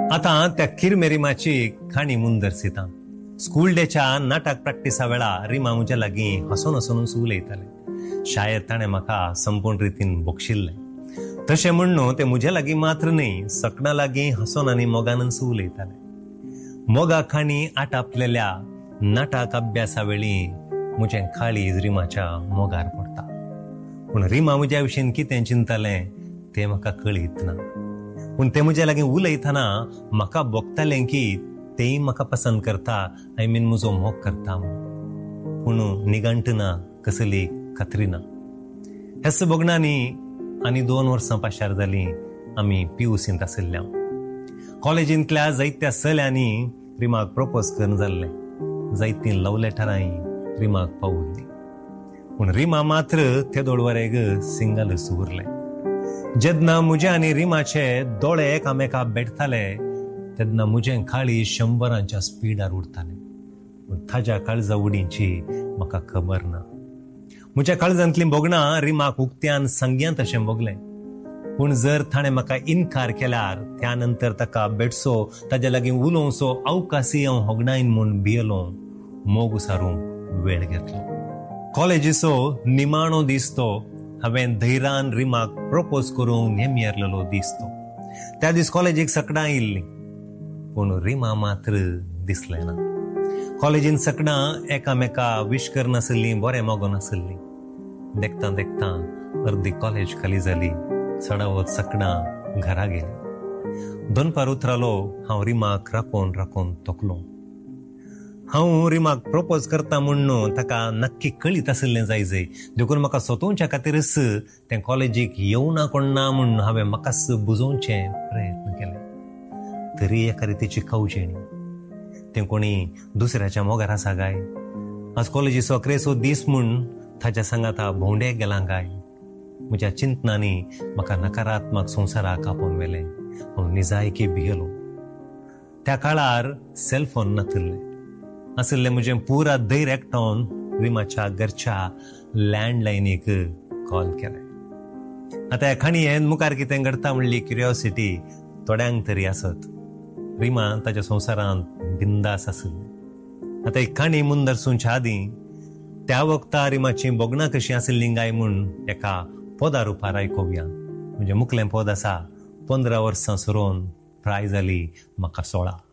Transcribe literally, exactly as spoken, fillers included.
आता त्या किरमे रिमाची खाणी म्हूण दर्शिता. स्कूल डेच्या नाटक प्रॅक्टिसा वेळा रिमा म्हज्या लागीं हसून हसून उलयताले. शाळेत ताणें म्हाका संपूर्ण रितीन बोक्षिल्लें. तशें म्हूण न्हू ते म्हज्या लागीं मात्र न्ही, सकणा लागीं हसून आनी मोगानच उलयताले. मोगा खाणी आटापलेल्या नाटक अभ्यासा वेळी म्हजें काळीज रिमाच्या मोगार पडटा. पूण रिमा म्हज्या विशीं कितें चिंततालें तें म्हाका कळीत ना. पूण ते म्हज्या लागीं उलयतना म्हाका भोगतालें की तेय म्हाका पसंद करता, आय मीन म्हजो मोग करता म्हूण. पूण निगंटना कसली खात्री ना. हेच बोगणांनी आनी दोन वर्सां पाशार जालीं आमी पियुसींत आशिल्ल्या. कॉलेजींतल्या जायत्या चल्यांनी रिमाक प्रपोज करून जाल्लें. जायतीं लव लेटरांय रिमाक पावुल्लीं. पूण रिमा मात्र ते दोडवरेग सिंगलच उरलें. जेन्ना म्हजे आनी रिमाचे दोळे एकामेका भेटताले तेन्ना म्हजें काळी शंबरांच्या स्पिडार उडतालें. पूण ताज्या काळजा उडींची म्हाका खबर ना. म्हज्या काळजांतलीं बोगणां रिमाक उक्त्यान सांग्यांत अशें बोगलें. पूण जर ताणें म्हाका इन्कार केल्यार त्या नंतर ताका भेटसो, ताज्या लागीं उलोवचो अवकाशी हांव होगडायन म्हूण भियेलो. मोग उसारूंक वेळ घेतलो. कॉलेजीचो निमाणो दीस तो. हांवें धैर्यान रिमाक प्रपोज करूंक नेमी येरलेलो दीस तो. त्या दीस कॉलेजीक सकडां आयिल्लीं. पूण रिमा मात्र दिसलें ना. कॉलेजीन सकडां एकामेका विश करनासलीं, बरें मोगो नासलीं. देखता देखता अर्दी कॉलेज खाली जाली. चडावत सकडां घरा गेली. दोनपार उतरालो हांव रिमाक राखोन राखोन तोकलो. हांव रिमाक प्रपोज करता म्हूण न्हू ताका नक्की कळीत आशिल्लें जायजय. देखून म्हाका सोदोवच्या खातीरच तें कॉलेजीक येवना कोण ना म्हूण हांवें म्हाकाच बुजोवचे प्रयत्न केले. तरी एका रितीची खावचेणी. तें कोणी दुसऱ्याच्या मोगार आसा गाय. आज कॉलेजीचो अकरेचो दीस म्हूण ताच्या सांगाता भोंवडेक गेलां गाय. म्हज्या चिंतनांनी म्हाका नकारात्मक संवसाराक आपोवन व्हेलें. हांव निजायकी भियेलो. त्या काळार सेलफोन नासले. आशिल्लें म्हजें पुरा धैर्य एकठावन रिमाच्या घरच्या लँडलायनीक कॉल केलें. आतां ह्या खाणयेन मुखार कितें घडटा म्हणली क्युरियोसिटी थोड्यांक तरी आसत. रिमा ताच्या संवसारांत बिंदास आशिल्ली. आतां एक खाणी म्हूण दर्शुंच्या आदीं त्या वक्ता रिमाची बोगणां कशीं आशिल्लीं गाय म्हूण एका पोदा रुपार आयकोवया. म्हणजे मुखलें पद आसा, पंदरा वर्सां सुरोवन प्राय जाली म्हाका सोळा.